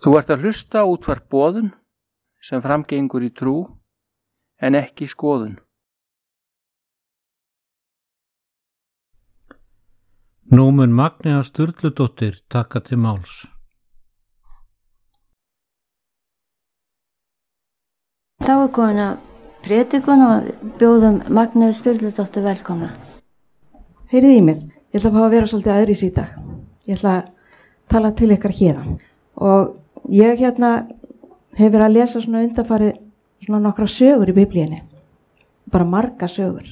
Þú ert að hlusta á útvarp Boðun sem framgengur í trú en ekki skoðun. Nú mun Magnea Sturludóttir taka til máls. Þá er komin að prédikun og bjóðum Magneu Sturludóttur velkomna. Heyriði í mér, ég ætla að fá að vera svolítið aðrís í dag. Ég ætla að tala til ykkar héðan. Og ég hef verið að lesa svona undanfarið svona nokkra sögur í Biblíunni. Bara marga sögur.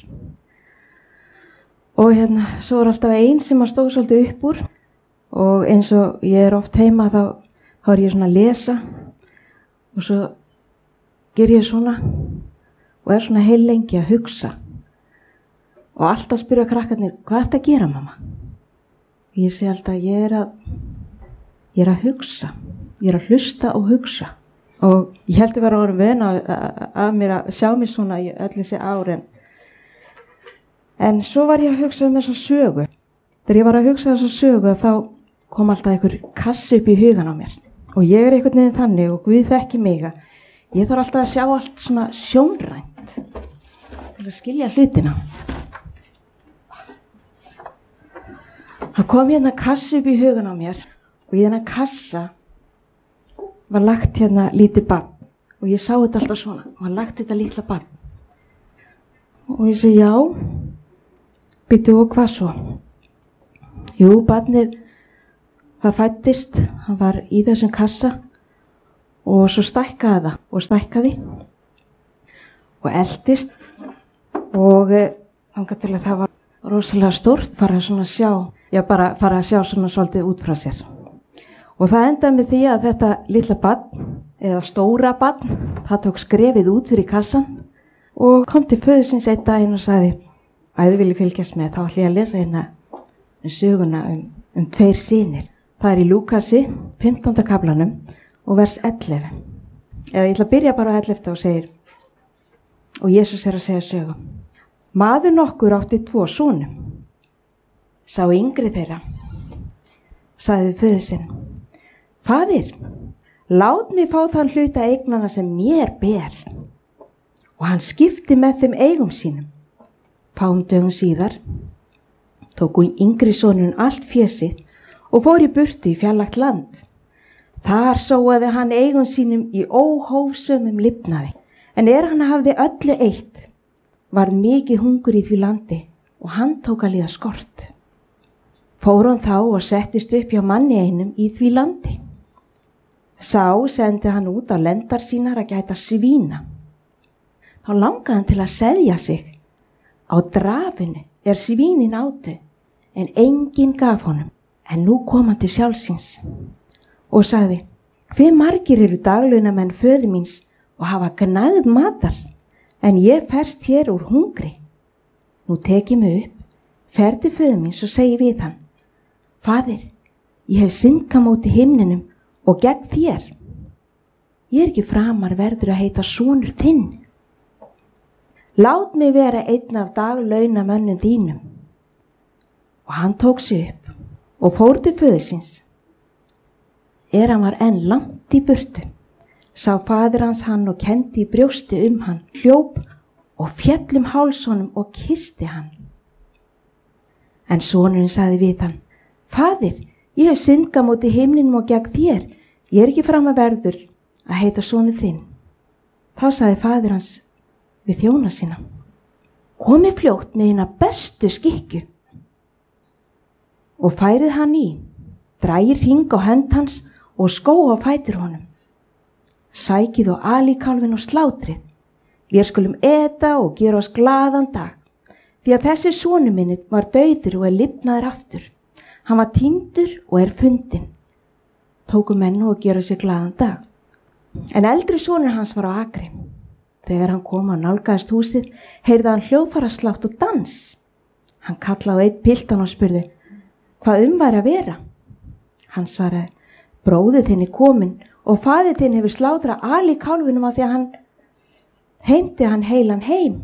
Og svo er alltaf ein sem að stóð svolítið upp úr. Og eins og ég er oft heima þá er ég svona að lesa. Og svo ger ég svona og er svona heil lengi að hugsa. Og alltaf spyrja krakkarnir, hvað ertu að gera, mamma? Ég segi alltaf, ég er að hugsa. Ég er að hlusta og hugsa. Og ég held að vera orðin vön að mér að sjá mig svona í öll þessi ár. En svo var ég að hugsa þessa sögu. Þegar ég var að hugsa þessa sögu þá kom alltaf einhver kassi upp í hugan á mér. Og ég er einhvern veginn þannig og Guð þekki mig að ég þarf alltaf að sjá allt svona sjónrænt til að skilja hlutina. Það kom kassi upp í hugan á mér og í þennan kassa var lagt lítið barn og ég sá þetta alltaf svona og hann lagt þetta litla barn. Og ég segi já, býttu og hvað svo? Jú, barnið það fæddist, hann var í þessum kassa og svo stækkaði það og stækkaði og eldist og þangað til að það var rosalega stórt, fara að sjá svona svolítið út frá sér. Og það endaði með því að þetta litla barn, eða stóra barn, það tók skrefið út fyrir kassan og kom til föðusins einn daginn og sagði, æðu vilji fylgjast með, þá ætla ég að lesa söguna um tveir synir. Það er í Lúkasi, 15. kaflanum og vers 11. Eða ég ætla að byrja bara á 11 og segir, og Jesús er að segja sögu. Maður nokkur átti 2 sonum. Sá yngri þeirra, sagði föðusinn, Faðir, lát mig fá þann hluta eignana sem mér ber. Og hann skipti með þeim eigum sínum. Fáum dögum síðar tóku yngri sonurinn allt fé sitt og fór í burtu í fjarlægt land. Þar sóaði hann eigum sínum í óhófsömum lifnaði. En hann hafði öllu eitt, varð mikið hungur í því landi og hann tók að líða skort. Fór hann þá og settist upp hjá manni einum í því landi. Sá sendi hann út á lendar sínar að gæta svína. Þá langaði hann til að seðja sig. Á drafinu svínin átu, en enginn gaf honum. En nú kom hann til sjálfsins og sagði, hve margir eru daglaunamenn föður míns og hafa gnægð matar, en ég ferst hér úr hungri. Nú tek ég mig upp, fer til föður míns og segi við hann, Faðir, ég hef syndgað móti himninum og gegn þér. Ég ekki framar verður að heita sonur þinn. Lát mig vera einn af daglaunamönnum þínum. Og hann tók sig upp og fór til föðursins. Hann var enn langt í burtu, sá faðir hans hann og kenndi í brjósti hann, hljóp og féll háls honum og kyssti hann. En sonurinn sagði við hann, Faðir, ég hef syndgað móti himninum og gegn þér. Ég ekki framar verður að heita sonur þinn. Þá sagði faðir hans við þjóna sína, komið fljótt með hina bestu skikkju. Og færið hann í, drægir hring á hönd hans og skó á fætur honum. Sækið og alíkálfin og slátrið. Við skulum eta og gera oss glaðan dag, því að þessi sonur minn var dauður og lifnaður aftur. Hann var týndur og fundinn. Tóku menn og gera sér glaðan dag. En eldri sonur hans var á akri. Þegar hann kom og nálgaðist húsið, heyrði hann hljóðfaraslátt og dans. Hann kallaði á einn piltan og spurði, hvað væri að vera? Hann svaraði, bróðir þinn kominn og faðir þinn hefur slátrað alíkálfinum af því að hann heimti hann heilan heim.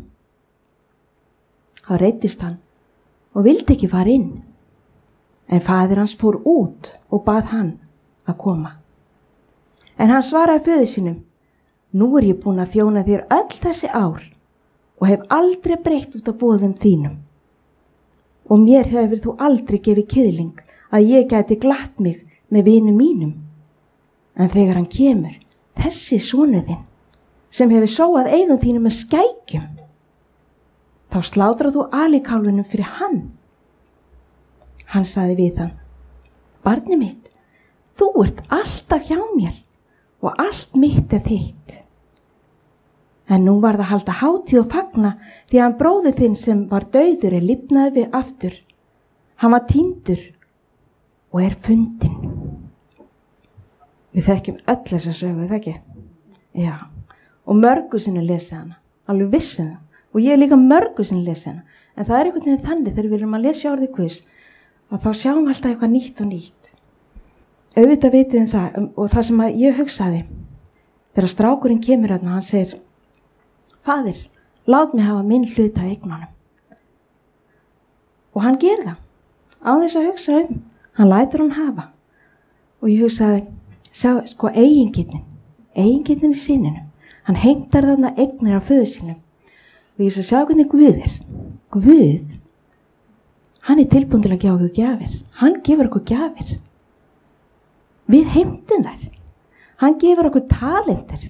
Þá reiddist hann og vildi ekki fara inn. En faðir hans fór út og bað hann að koma. En hann svaraði föður sínum: Nú ég búin að þjóna þér öll þessi ár og hef aldrei breytt út af boðum þínum. Og mér hefur þú aldrei gefið kiðling að ég gæti glatt mig með vinum mínum. En þegar hann kemur, þessi sonur þinn, sem hefur sóað eigum þínum með skækjum, þá slátrað þú alíkálfunum fyrir hann. Hann sagði við hann: Barnið mitt, þú ert alltaf hjá mér og allt mitt þitt. En nú var það að halda hátíð og fagna því að hann bróðir þinn sem var dauður lifnaði við aftur. Hann var týndur og fundinn. Við þekkjum öll þessa sögu, það ekki? Já, og mörgu sinni lesa hana, alveg vissi það. Og ég líka mörgu sinni lesa hana. En það einhvern veginn þannig þegar við erum að lesa orðið Guðs, að þá sjáum við alltaf eitthvað nýtt og nýtt. Auðvitað vitum við það, og það sem ég hugsaði, þegar strákurinn kemur þarna, hann segir: Faðir, lát mig hafa minn hlut af eignunum. Og hann gerir það, á þess að hugsa hann lætur hann hafa. Og ég hugsaði, sjá, sko, eigingirnin í syninum, hann heimtar þarna eignir af föður sínum. Og ég sjá hvernig Guð Guð, hann tilbúinn til að gefa okkur gjafir. Hann gefur okkur gjafir. Við heimtum þær. Hann gefur okkur talentur.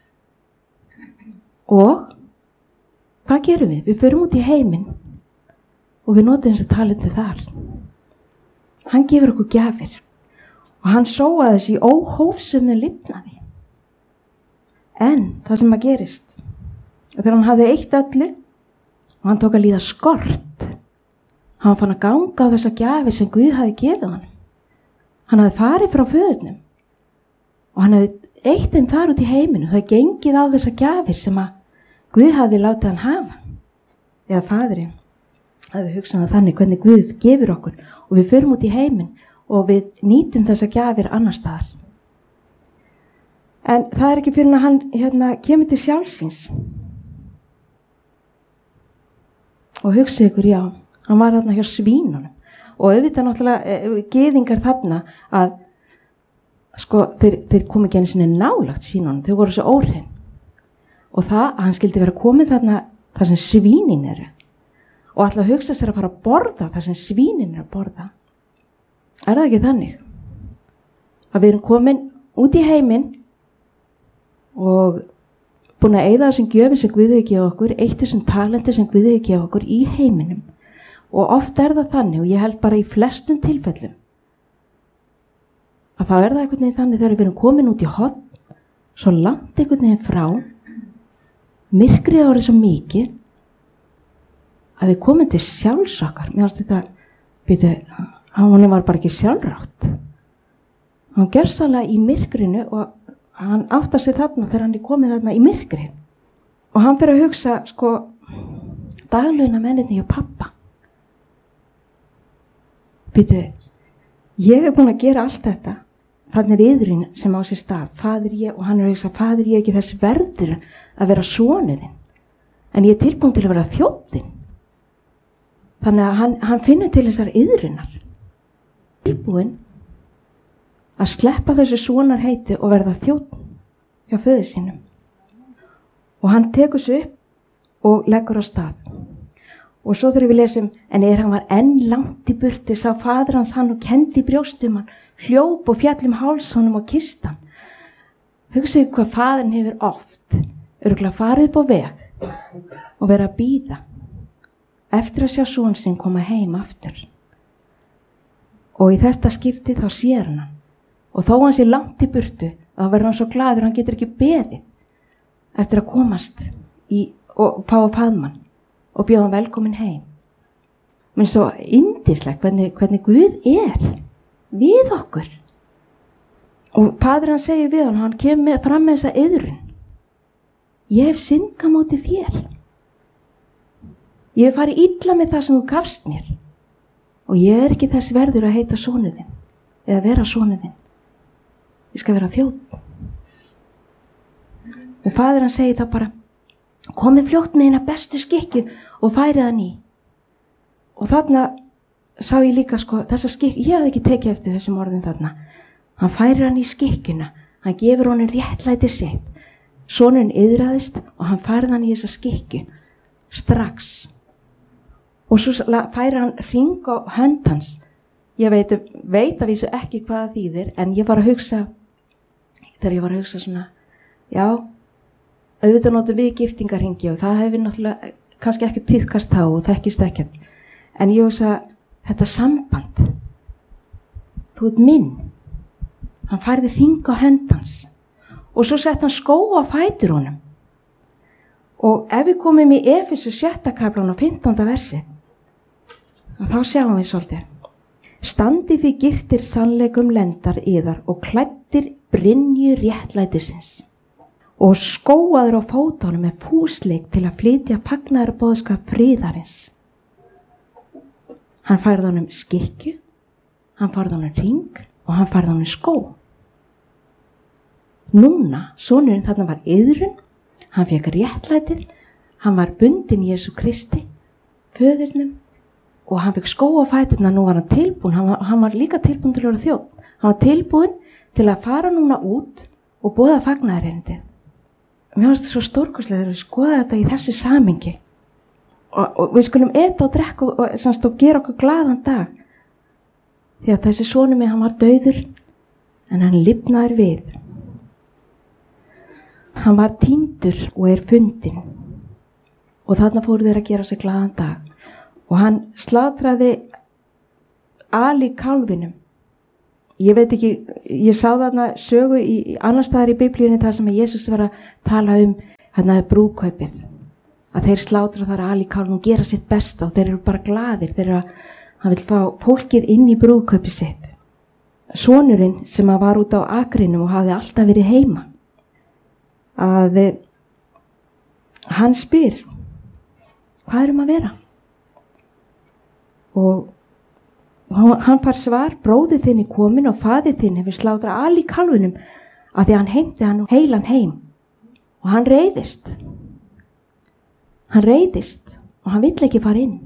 Og hvað gerum við? Við förum út í heiminn og við notum þessu talentur þar. Hann gefur okkur gjafir og hann sóaði þessi óhófsumu lifnaði. En það sem að gerist, þegar hann hafði eitt öllu og hann tók að líða skort, hann fann að ganga á þessa gjafir sem Guð hafði gefið hann. Hann hafði farið frá föðurnum og hann hafði eitt þeim þar út í heiminu. Það gengið á þessa gjafir sem að Guð hafði látið hann hafa. Eða faðirinn hafði hugsað þannig hvernig Guð gefur okkur og við förum út í heiminn og við nýtum þessa gjafir annar staðar. En það ekki fyrir að hann kemur til sjálfsins. Og hugsið ykkur, já, hann var þarna hjá svínunum. Og auðvitað náttúrulega gyðingar þarna að sko, þeir komu ekki einu sinni nálagt svínunum, þau voru svo óhrein. Og það að hann skildi vera komið þarna þar sem svínin eru. Og ætla að hugsa sér að fara að borða þar sem svínin eru að borða. Er það ekki þannig? Að við erum komin út í heiminn og búin að eyða þessum gjöfum sem Guð hefur gefið okkur, eitt þessum talenti sem Guð hefur gefið okkur í heiminum. Og oft er það þannig, og ég held bara í flestum tilfellum, að þá er það einhvern veginn þannig þegar við erum komin út í horn, svo langt einhvern veginn frá, myrkrið árið svo mikið, að við komum til sjálfs okkar. Mér finnst þetta, hann var bara ekki sjálfrátt. Hann gjörsamlega í myrkrinu og hann áttar sig þarna þegar hann komið þarna í myrkrið. Og hann fyrir að hugsa, sko, daglauna menninni hjá pappa. Ég búin að gera allt þetta. Þannig yðurinn sem á sér stað, faðir ég, og hann að hugsa, faðir ég ekki þess verður að vera sonurinn. En ég tilbúin til að vera þjóðinn. Þannig að hann finnur til þessar yðurinnar. Tilbúin að sleppa þessu sonarheiti og verða þjóðn hjá föður sínum. Og hann tekur sig upp og leggur á stað. Og svo þegar við lesum, en hann var enn langt í burti, sá faðir hans hann og kendi brjóstum hann, hljóp og fjall háls honum og kistan. Hugsaðu hvað faðirinn hefur oft, örugglega farið upp á veg og verið að bíða eftir að sjá son sinn koma heim aftur. Og í þetta skipti þá sér hann. Og þó hann sé langt í burtu, þá verður hann svo glaður, hann getur ekki beðið eftir að komast og fá að faðma og bjóða hann velkomin heim. Men svo yndislegt hvernig Guð við okkur. Og faðir hann segir við hann kemur fram með þessa yðrun. Ég hef syndgað móti þér. Ég hef farið illa með það sem þú gafst mér. Og ég ekki þess verður að heita sonur þinn, eða vera sonur þinn. Ég skal vera þjóðn. Og faðir hann segir þá bara, komið fljótt með hérna bestu skikju og færið hann í. Og þarna sá ég líka, sko, þessa skikju, ég hafði ekki tekið eftir þessum orðum þarna. Hann færir hann í skikkjuna, Hann gefur honum réttlæti sitt. Sonurinn iðraðist og hann færði hann í þessa skikkju strax. Og svo færi hann hring á hönd hans. Ég veit að vísu ekki hvað það þýðir, en ég var að hugsa, þegar ég var að hugsa svona, já, auðvitað notum við giftingarhringi og það hefur náttúrulega kannski ekki tíðkast þá og þekkist ekki. En ég hugsa, þetta samband, þú ert minn. Hann færði hring á hönd hans og svo sett hann skó á fætur honum. Og ef við komum í Efesu 6. kaflan og 15. versi, þá sjáum við svolítið. Standi því girtir sannleikum lendar yðar og klæddir brynju réttlætisins og skóaður á fótunum með fúsleik til að flytja fagnaðarboðskap friðarins. Hann færði honum skikkju, hann færði honum hring og hann færði honum skó. Núna, sonurinn þarna var iðrun, hann fékk réttlætið, hann var bundinn Jesú Kristi, föðurnum, og hann fikk skó á fæturna. Nú var hann tilbúin, hann var líka tilbúin til að vera þjónn. Hann var tilbúin til að fara núna út og boða fagnaðarerindið. Mér finnst þetta svo stórkostlega þegar við skoða þetta í þessu samhengi. Og við skulum eta og drekka og gera okkur glaðan dag. Því að þessi sonur minn, hann var dauður, en hann lifnaði við. Hann var týndur og er fundinn. Og þarna fóru þeir að gera sig glaðan dag. Og hann slátraði Ali kálfinum. Ég veit ekki, ég sá þarna sögu í annar staðar í Biblíunni þar sem Jesús var að tala hérna brúðkaupið. Að þeir slátra þar Ali kálfinum og gera sitt besta og þeir eru bara glaðir. Hann vil fá fólkið inn í brúðkaupið sitt. Sonurinn sem var út á akrinum og hafði alltaf verið heima. Hann spyr, hvað erum að vera? Og hann fær svar, bróðir þinn er komin og faðir þinn hefur slátrað Ali kálfinum af því að hann heimti hann heilan heim. Og hann reiðist. Og hann vill ekki fara inn.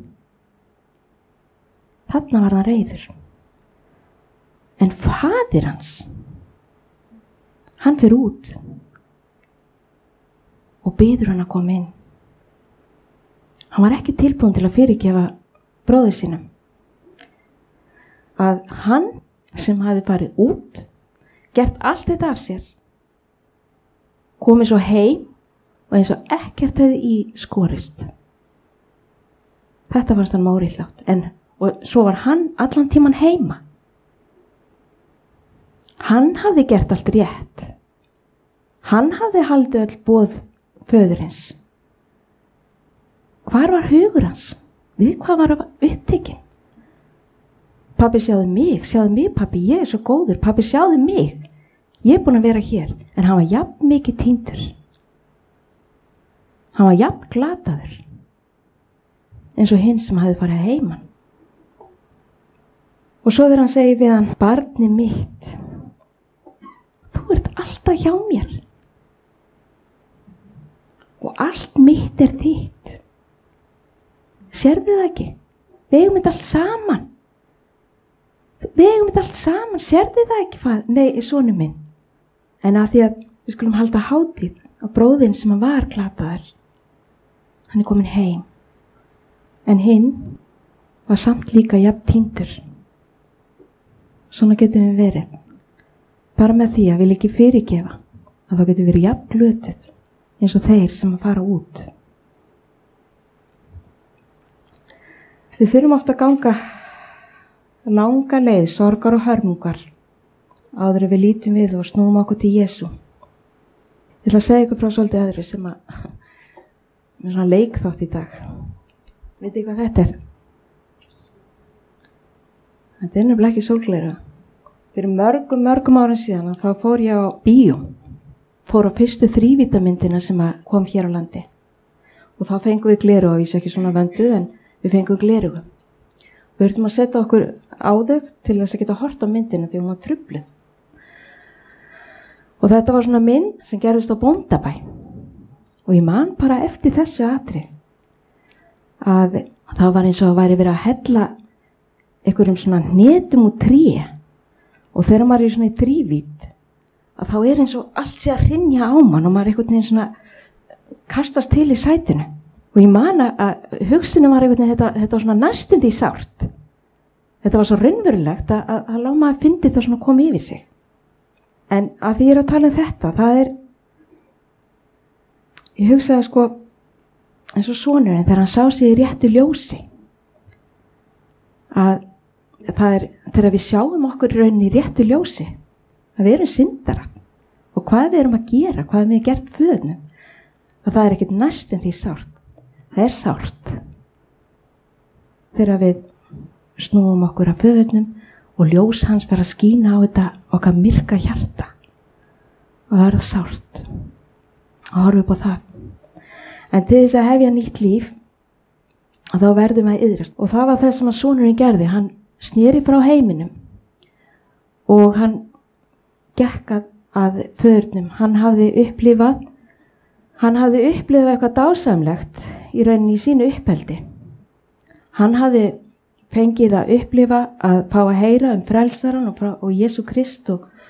Þarna var hann reiður. En faðir hans, hann fer út og biður hann að koma inn. Hann var ekki tilbúin til að fyrirgefa bróður sínum. Að hann sem hafði farið út, gert allt þetta af sér, komið svo heim og eins og ekkert hefði í skorist. Þetta fannst hann óréttlátt. Og svo var hann allan tíman heima. Hann hafði gert allt rétt. Hann hafði haldið öll boð föðurins. Hvar var hugur hans? Við hvað var upptekinn? Pabbi, sjáðu mig pabbi, ég er svo góður. Pabbi, sjáðu mig. Ég er búin að vera hér. En hann var jafn mikið týndur. Hann var jafn glataður. Eins og hinn sem hafði farið heiman. Og svo þegar hann segir við hann, barni mitt, þú ert alltaf hjá mér. Og allt mitt er þitt. Sérðu það ekki? Við eigum þetta allt saman. Sérðu það ekki? Nei, sonur minn. En að því að við skulum halda hátíð á bróðinn sem hann var glataður. Hann er komin heim. En hinn var samt líka jafn týndur. Svona getum við verið. Bara með því að við ekki fyrirgefa að þá getum við verið jafn glötuð eins og þeir sem að fara út. Við þurfum oft að ganga langa leið, sorgar og hörmungar áður en við lítum við og snúum okkur til Jesú. Ég ætla að segja ykkur frá svolítið öðru sem að með svona leikþátt í dag. Veitu hvað þetta er? Þetta er nefnilega ekki sólgleru. Fyrir mörgum árum síðan þá fór ég á bíó. Fór á fyrstu þrívítamyndina sem kom hér á landi. Og þá fengum við gleru, og ég sé ekki svona vönduð, en við fengum gleru. Við höfum að setja okkur á þau til þess að geta hort á myndina því hún var trufluð. Og þetta var svona mynd sem gerðist á Bóndabæ. Og ég man bara eftir þessu atriði að það var eins og að væri verið að hella einhverjum svona hnetum úr tré. Og þegar maður er svona í þrívít að þá eins og allt sé að hrynja á mann og maður einhvern veginn svona kastast til í sætinu. Og ég man að hugsunum var einhvern veginn, þetta var svona næstum því sárt. Þetta var svo raunverulegt að lág maður fyndi það svona koma yfir sig. En að því ég að tala þetta, það ég hugsaði sko, eins og sonurinn þegar hann sá sig í réttu ljósi, að það þegar við sjáum okkur rauninni í réttu ljósi, að við erum syndara og hvað við erum að gera, hvað við gert föðnum, að það ekkert næstum því sárt. Það er sárt þegar við snúum okkur að föðnum og ljós hans fer að skína á þetta okkar myrka hjarta og það er það sárt að horfa upp á það. En til þess að hefja nýtt líf að þá verðum að iðrast. Og það var það sem að sonurinn gerði. Hann sneri frá heiminum og hann gekk að föðurnum. Hann hafði upplifað eitthvað dásamlegt í rauninni í sínu uppeldi. Hann hafði fengið að upplifa að fá að heyra frelsaran og Jesú Krist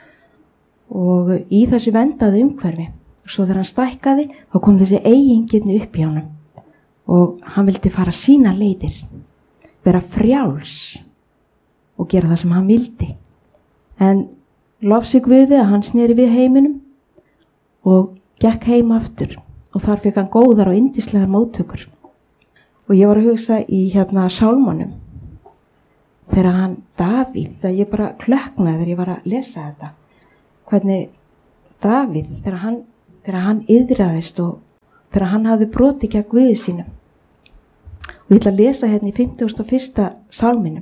og í þessu vendaðu umhverfi. Svo þegar hann stækkaði, þá kom þessi eigingirni upp í honum og hann vildi fara sína leiðir, vera frjáls og gera það sem hann vildi. En lofsi Guði að hann sneri við heiminum og gekk heim aftur og þar fékk hann góðar og yndislegar móttökur. Og ég var að hugsa í sálmunum þegar hann Davíð, þegar ég bara klökknaði þegar ég var að lesa þetta, hvernig Davíð þegar hann iðraðist og þegar hann hafði brotið gegn Guði sínum. Og ég ætla að lesa í 51. sálminum.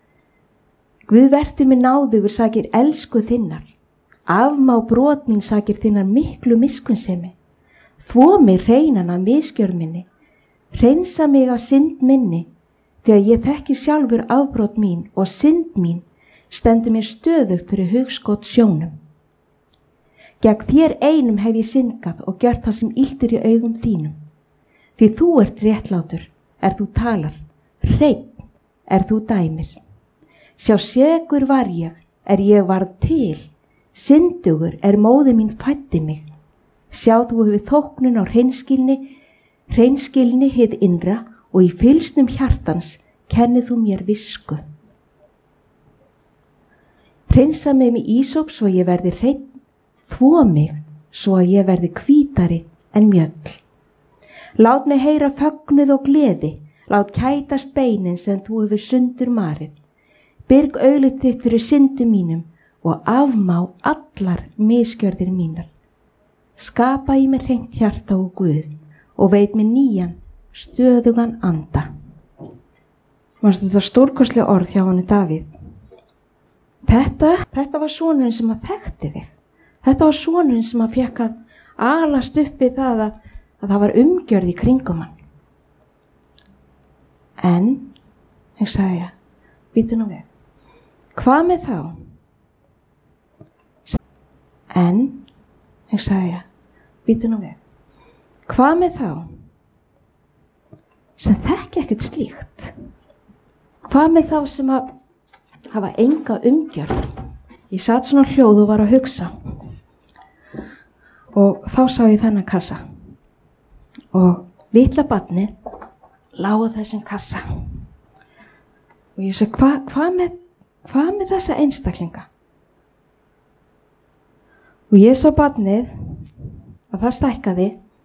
Guð vertu mér náðugur sakir elsku þinnar, afmá brot mín sakir þinnar miklu miskunnsemi, þvo mig hreinan af misgjörð minni, hreinsa mig af synd minni, þegar ég þekki sjálfur afbrot mín og synd mín stendur mér stöðugt fyrir hugskot sjónum. Gegn þér einum hef ég syndgað og gjört það sem illt í augum þínum. Því þú ert réttlátur, þú talar, hreinn, þú dæmir. Sjá segur var ég varð til, syndugur móðir mín fæddi mig. Sjá þú hefur þóknun á hreinskilni hið innra og í fylsnum hjartans kennið þú mér visku. Hreinsa mig með ísóp svo ég verði hreinn, þvo mig svo að ég verði hvítari en mjöll. Lát mig heyra fögnuð og gleði, lát kætast beinin sem þú hefur sundur marið. Byrg auglið þitt fyrir syndum mínum og afmá allar misgjörðir mínar. Skapa í mér hreint hjarta og Guð og veit mér nýjan, stöðugan anda. Manstu þetta stórkostlega orð hjá honum Davíð. Þetta var sonurinn sem að þekkti þig. Þetta var sonurinn sem að fékk að alast upp við það að það var umgjörð í kringum hann. En, hugsaði ég, bíddu nú við. Hvað með þá? En, hugsaði ég, bíddu nú við. Hvað með þá? Sem þekki ekkert slíkt. Hvað með þá sem að hafa enga umgjörð? Ég satt svona hljóð og var að hugsa. Og þá sá ég þennan kassa. Og litla barnið lá á þessum kassa. Og ég segi, hvað með þessa einstaklinga? Og ég sá barnið að það stækkaði,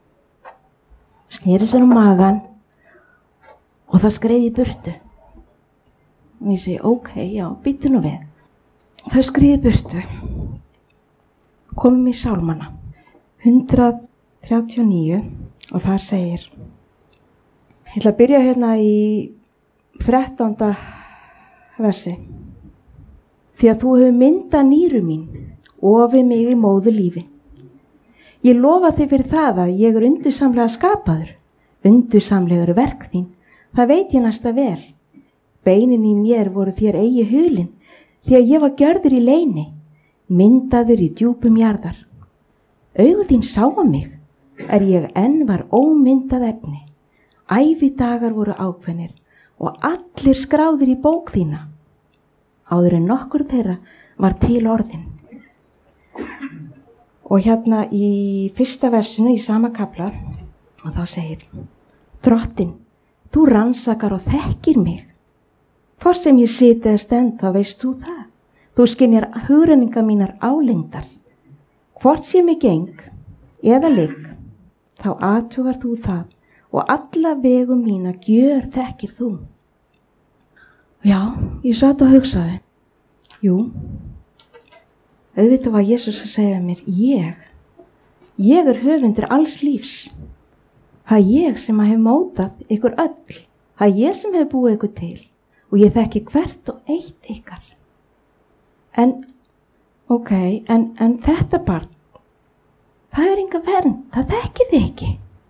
sneri sér á magan og það skreiði í burtu. Og ég segi, ok, já, bíddu nú við. Þau skreiði í burtu. Komum í sálmana 139 og þar segir, ég ætla að byrja hérna í 13. versi. Því að þú hefur myndað nýru mín, ofið mig í móðu lífi. Ég lofa þig fyrir það að ég undursamlega skapaður, undursamlegur verk þín, það veit ég næsta vel. Beinin í mér voru þér eigi hulin, því að ég var gjörður í leyni, myndaður í djúpum jarðar. Augu þín sáu mig, ég enn var ómyndað efni. Ævidagar voru ákveðnir og allir skráðir í bók þína. Áður en nokkur þeirra var til orðin. Og hérna í fyrsta versinu í sama kafla, og þá segir: Drottin, þú rannsakar og þekkir mig. Hvort sem ég siti eða stend, þá veist þú það. Þú skynjar hugrenningar mínar álengdar. Hvort sem ég geng eða ligg, þá athugar þú það og alla vegum mína gjör þekkir þú. Já, ég satt og hugsaði. Jú, auðvitað var Jesús að segja mér, ég höfundur alls lífs. Það ég sem hef mótað ykkur öll. Það ég sem hef búið ykkur til. Og ég þekki hvert og eitt ykkar. En þetta barn, það er enga vernd, það þekkir þið ekki.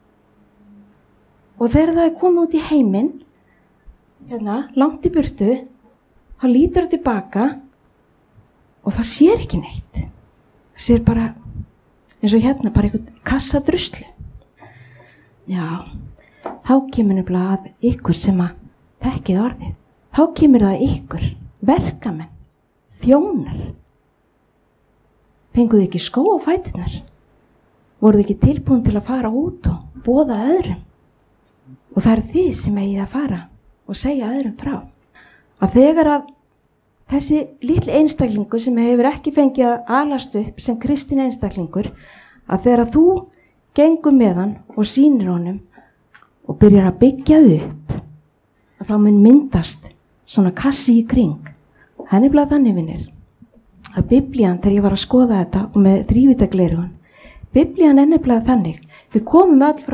Og þegar það er komið út í heiminn, hérna, langt í burtu, þá lítur það tilbaka og það sér ekki neitt. Það sér bara, eins og hérna, bara einhvern kassa druslu. Já, þá kemur nefnilega að ykkur sem að þekkið orðið. Þá kemur það ykkur, verkamenn, þjónar. Fenguð ekki skó á fæturnar? Voruð ekki tilbúin til að fara út og boða öðrum? Og það er þið sem eigið að fara og segja öðrum frá. Að þegar að þessi litli einstaklingur sem hefur ekki fengið að alast upp sem kristinn einstaklingur, að þegar að þú gengur með hann og sýnir honum og byrjar að byggja upp, að þá mun myndast svona kassi í kring. Það er nefnilega þannig, vinir, að Biblían, þegar ég var að skoða þetta og með þrívíddargleraugun, Biblían er nefnilega þannig. Við komum öll frá